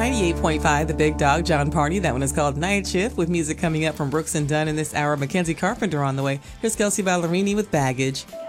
98.5, The Big Dog, John Party. That one is called Night Shift, with music coming up from Brooks and Dunn in this hour. Mackenzie Carpenter on the way. Here's Kelsey Ballerini with Baggage.